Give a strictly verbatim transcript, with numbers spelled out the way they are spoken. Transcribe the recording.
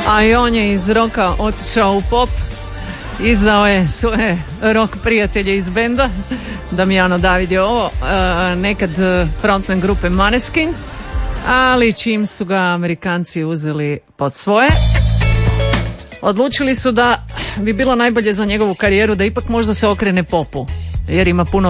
A i on je iz roka otišao u pop. Izdao je svoje rock prijatelje iz benda. Damjano David je ovo, nekad frontman grupe Måneskin, ali čim su ga Amerikanci uzeli pod svoje, odlučili su da bi bilo najbolje za njegovu karijeru da ipak možda se okrene popu, jer ima puno